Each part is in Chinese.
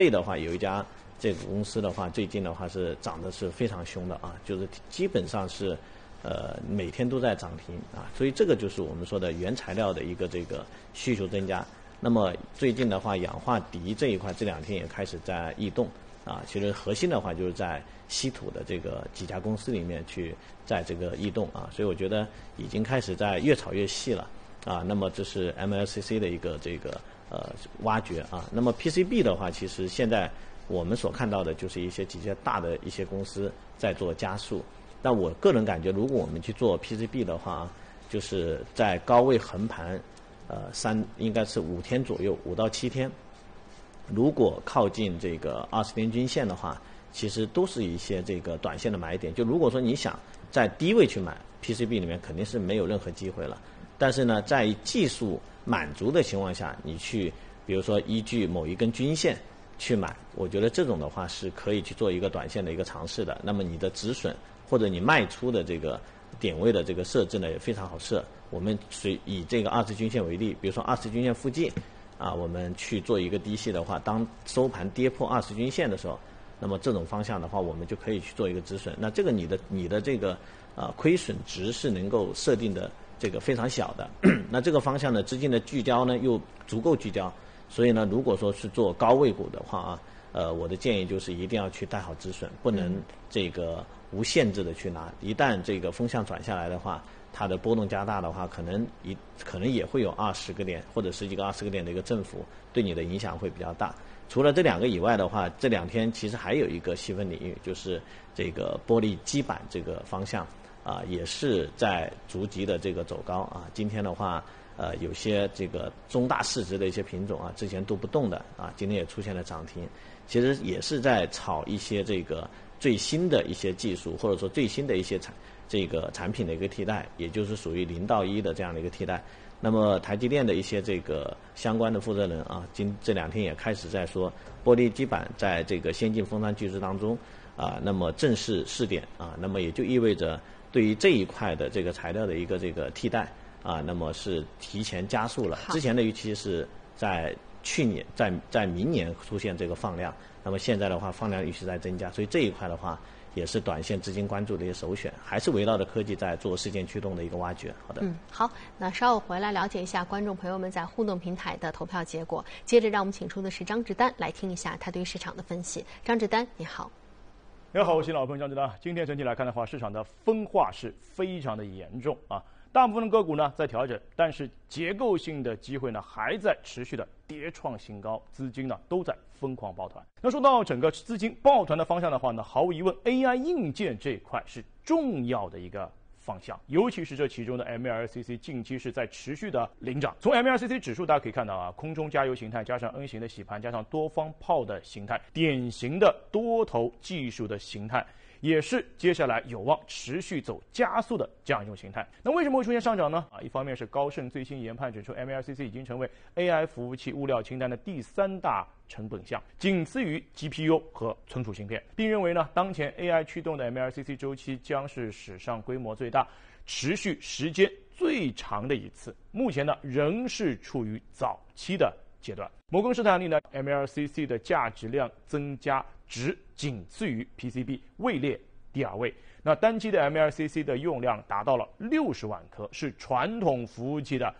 这的话有一家这个公司的话，最近的话是涨得是非常凶的啊，就是基本上是每天都在涨停啊，所以这个就是我们说的原材料的一个这个需求增加。那么最近的话，氧化锂这一块这2天也开始在异动啊，其实核心的话就是在稀土的这个几家公司里面去在这个异动啊，所以我觉得已经开始在越炒越细了啊。那么这是 MLCC 的一个这个挖掘啊。那么 PCB 的话，其实现在我们所看到的就是几家大的一些公司在做加速。但我个人感觉，如果我们去做 PCB 的话，就是在高位横盘。应该是5天左右，5到7天。如果靠近这个20天均线的话，其实都是一些这个短线的买点。就如果说你想在低位去买 PCB 里面，肯定是没有任何机会了。但是呢，在技术满足的情况下，你去比如说依据某一根均线去买，我觉得这种的话是可以去做一个短线的一个尝试的。那么你的止损或者你卖出的这个点位的这个设置呢，也非常好设。我们以这个20均线为例，比如说20均线附近啊，我们去做一个低吸的话，当收盘跌破20均线的时候，那么这种方向的话，我们就可以去做一个止损。那这个你的这个亏损值是能够设定的这个非常小的。那这个方向呢，资金的聚焦呢又足够聚焦，所以呢，如果说是做高位股的话啊，我的建议就是一定要去带好止损，不能这个无限制的去拿。一旦这个风向转下来的话，它的波动加大的话，可能也会有20个点或者10几个20个点的一个振幅，对你的影响会比较大。除了这2个以外的话，这2天其实还有一个细分领域，就是这个玻璃基板这个方向啊，也是在逐级的这个走高啊。今天的话，有些这个中大市值的一些品种啊，之前都不动的啊，今天也出现了涨停。其实也是在炒一些这个最新的一些技术，或者说最新的一些这个产品的一个替代，也就是属于0到1的这样的一个替代。那么台积电的一些这个相关的负责人啊，这2天也开始在说，玻璃基板在这个先进封装技术当中啊，那么正式试点啊，那么也就意味着对于这一块的这个材料的一个这个替代啊，那么是提前加速了。之前的预期是在去年在明年出现这个放量，那么现在的话放量预期在增加，所以这一块的话也是短线资金关注的一个首选，还是围绕着科技在做事件驱动的一个挖掘。好的， 好，那稍后回来了解一下观众朋友们在互动平台的投票结果。接着让我们请出的是张志丹来听一下他对市场的分析。张志丹，你好。 你好，我是老朋友张志丹。今天整体来看的话，市场的分化是非常的严重啊。大部分的个股呢在调整，但是结构性的机会呢还在持续的跌创新高，资金呢都在疯狂抱团。那说到整个资金抱团的方向的话呢，毫无疑问 AI 硬件这一块是重要的一个方向，尤其是这其中的 MLCC 近期是在持续的领涨。从 MLCC 指数大家可以看到啊，空中加油形态加上 N 型的洗盘加上多方炮的形态，典型的多头技术的形态，也是接下来有望持续走加速的这样一种形态。那为什么会出现上涨呢？一方面是高盛最新研判指出 MLCC 已经成为 AI 服务器物料清单的第3大成本项，仅次于 GPU 和存储芯片，并认为呢，当前 AI 驱动的 MLCC 周期将是史上规模最大、持续时间最长的一次。目前呢，仍是处于早期的阶段。摩根士丹利呢 ，MLCC 的价值量增加值仅次于 PCB， 位列第2位。那单期的 MLCC 的用量达到了60万颗，是传统服务器的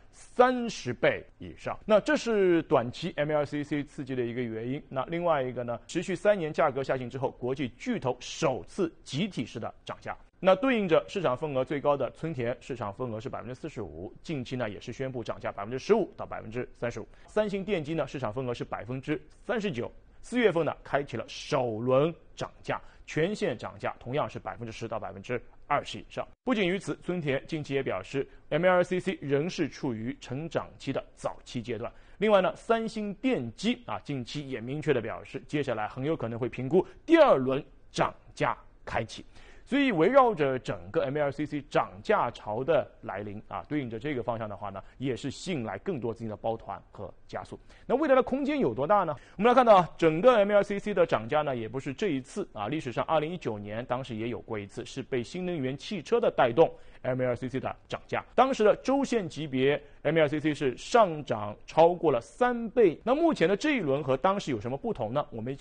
30倍以上。那这是短期 MLCC 刺激的一个原因。那另外一个呢，持续3年价格下行之后，国际巨头首次集体式的涨价。那对应着市场份额最高的村田，市场份额是45%，近期呢也是宣布涨价15%到35%。三星电机呢，市场份额是39%，4月份呢开启了首轮涨价，全线涨价同样是10%到20%以上。不仅于此，村田近期也表示 MLCC 仍是处于成长期的早期阶段。另外呢，三星电机近期也明确的表示，接下来很有可能会评估第2轮涨价开启。 所以围绕着整个 MLCC 涨价潮的来临啊，对应着这个方向的话呢，也是吸引来更多资金的抱团和加速。那未来的空间有多大呢？我们来看到整个 MLCC 的涨价呢，也不是这一次啊，历史上2019年当时也有过一次，是被新能源汽车的带动 MLCC 的涨价。当时的周线级别 MLCC 是上涨超过了3倍。那目前的这一轮和当时有什么不同呢？我们